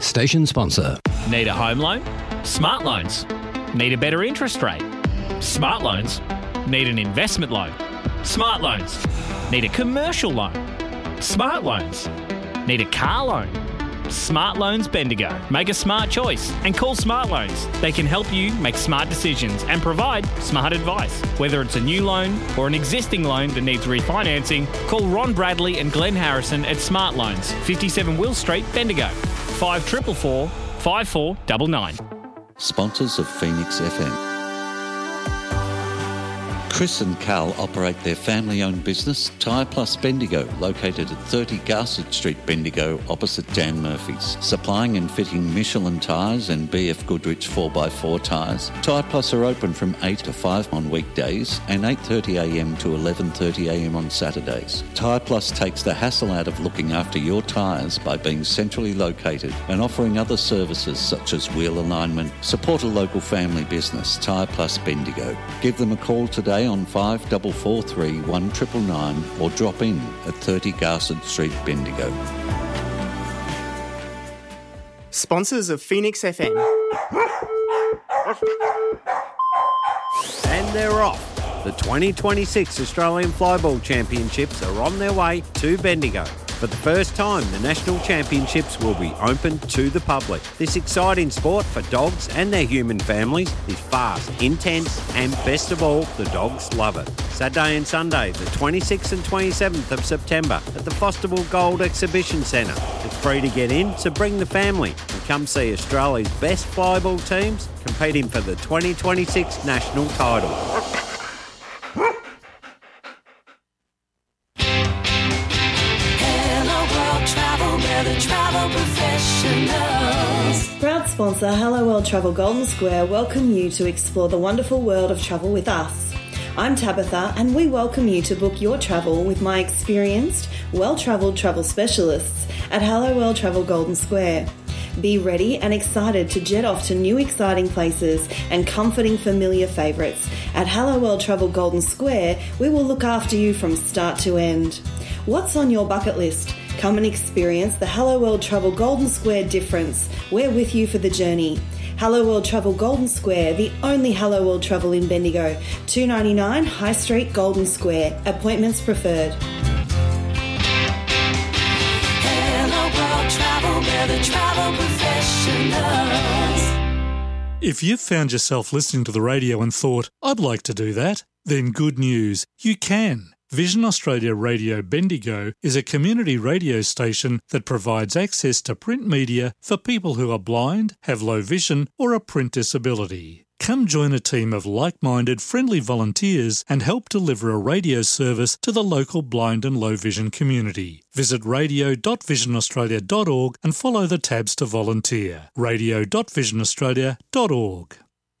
Station sponsor. Need a home loan? Smart Loans. Need a better interest rate? Smart Loans. Need an investment loan? Smart Loans. Need a commercial loan? Smart Loans. Need a car loan? Smart Loans Bendigo. Make a smart choice and call Smart Loans. They can help you make smart decisions and provide smart advice. Whether it's a new loan or an existing loan that needs refinancing, call Ron Bradley and Glenn Harrison at Smart Loans, 57 Will Street, Bendigo. 5444 5499. Sponsors of Phoenix FM. Chris and Carl operate their family-owned business, Tyre Plus Bendigo, located at 30 Garsett Street, Bendigo, opposite Dan Murphy's. Supplying and fitting Michelin tyres and BF Goodrich 4x4 tyres. Tyre Plus are open from 8 to 5 on weekdays and 8:30am to 11:30am on Saturdays. Tyre Plus takes the hassle out of looking after your tyres by being centrally located and offering other services such as wheel alignment. Support a local family business, Tyre Plus Bendigo. Give them a call today on 5443 1999 or drop in at 30 Garsett Street, Bendigo. Sponsors of Phoenix FM. And they're off. The 2026 Australian Flyball Championships are on their way to Bendigo. For the first time, the National Championships will be open to the public. This exciting sport for dogs and their human families is fast, intense, and best of all, the dogs love it. Saturday and Sunday, the 26th and 27th of September at the Fosterville Gold Exhibition Centre. It's free to get in, so bring the family and come see Australia's best flyball teams competing for the 2026 national title. Travel professionals. Proud sponsor Hello World Travel Golden Square welcome you to explore the wonderful world of travel with us. I'm Tabitha and we welcome you to book your travel with my experienced, well-travelled travel specialists at Hello World Travel Golden Square. Be ready and excited to jet off to new exciting places and comforting familiar favourites. At Hello World Travel Golden Square, we will look after you from start to end. What's on your bucket list? Come and experience the Hello World Travel Golden Square difference. We're with you for the journey. Hello World Travel Golden Square, the only Hello World Travel in Bendigo. 299 High Street, Golden Square. Appointments preferred. Hello World Travel, we're the travel professionals. If you've found yourself listening to the radio and thought, I'd like to do that, then good news, you can. Vision Australia Radio Bendigo is a community radio station that provides access to print media for people who are blind, have low vision or a print disability. Come join a team of like-minded, friendly volunteers and help deliver a radio service to the local blind and low vision community. Visit radio.visionaustralia.org and follow the tabs to volunteer. radio.visionaustralia.org.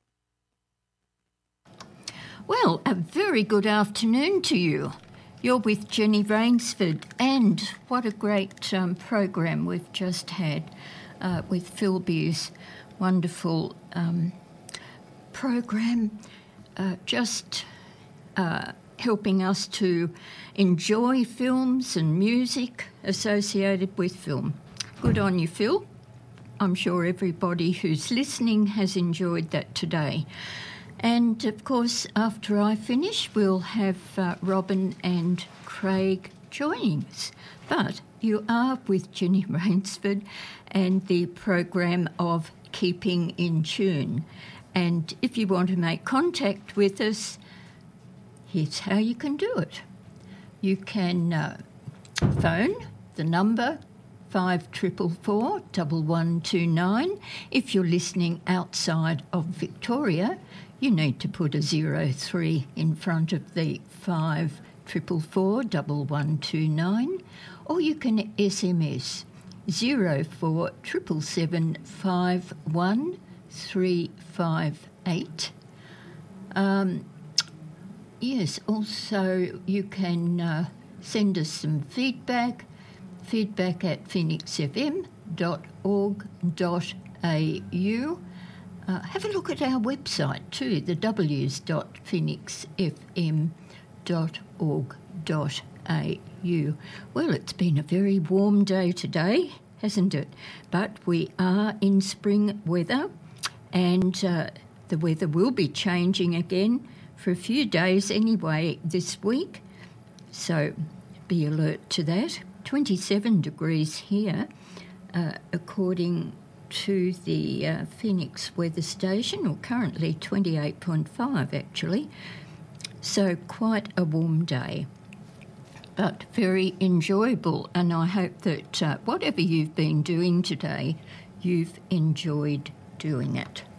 Well, a very good afternoon to you. You're with Jenny Rainsford, and what a great program we've just had with Phil Beers. Wonderful program, just helping us to enjoy films and music associated with film. Good on you, Phil. I'm sure everybody who's listening has enjoyed that today. And, of course, after I finish, we'll have Robin and Craig joining us. But you are with Jenny Rainsford and the program of Keeping in Tune. And if you want to make contact with us, here's how you can do it. You can phone the number 5444 1129. If you're listening outside of Victoria, you need to put a 03 in front of the 5444 1129, or you can SMS 0477 51358. Yes, also you can send us some feedback at phoenixfm.org.au. Have a look at our website too, the w's.phoenixfm.org.au. Well, it's been a very warm day today, hasn't it? But we are in spring weather, and the weather will be changing again for a few days anyway this week, so be alert to that. 27 degrees here, according to the Phoenix Weather Station, or currently 28.5 actually, so quite a warm day, but very enjoyable, and I hope that whatever you've been doing today, you've enjoyed doing it.